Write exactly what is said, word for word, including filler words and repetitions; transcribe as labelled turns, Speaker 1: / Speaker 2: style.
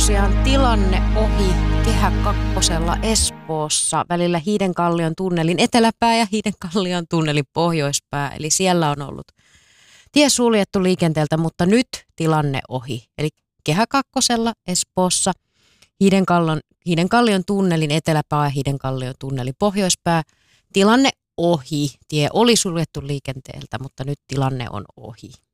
Speaker 1: tosiaan tilanne ohi Kehä kakkosella Espoossa välillä Hiidenkallion tunnelin eteläpää ja Hiidenkallion tunnelin pohjoispää. Eli siellä on ollut tie suljettu liikenteeltä, mutta nyt tilanne ohi. Eli Kehä kakkosella Espoossa Hiidenkallion, Hiidenkallion tunnelin eteläpää ja Hiidenkallion tunnelin pohjoispää. Tilanne ohi. Tie oli suljettu liikenteeltä, mutta nyt tilanne on ohi.